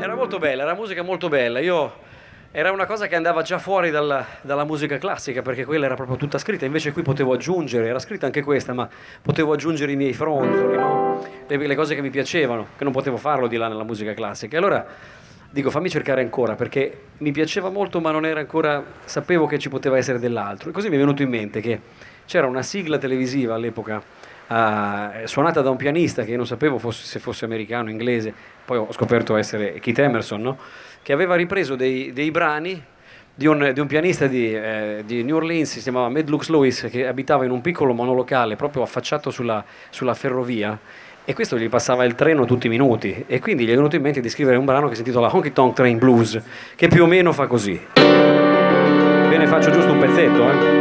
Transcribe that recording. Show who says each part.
Speaker 1: Era molto bella, era musica molto bella. Era una cosa che andava già fuori dalla musica classica, perché quella era proprio tutta scritta, invece qui potevo aggiungere, era scritta anche questa, ma potevo aggiungere i miei fronzoli, no? Le cose che mi piacevano, che non potevo farlo di là nella musica classica. E allora dico, fammi cercare ancora, perché mi piaceva molto, ma non era ancora, sapevo che ci poteva essere dell'altro. E così mi è venuto in mente che c'era una sigla televisiva all'epoca, suonata da un pianista che io non sapevo se fosse americano o inglese, poi ho scoperto essere Keith Emerson, no? Che aveva ripreso dei brani di un pianista di New Orleans, si chiamava Mad Lux Lewis, che abitava in un piccolo monolocale proprio affacciato sulla ferrovia, e questo gli passava il treno tutti i minuti, e quindi gli è venuto in mente di scrivere un brano che si intitola Honky Tonk Train Blues, che più o meno fa così. Ve ne faccio giusto un pezzetto,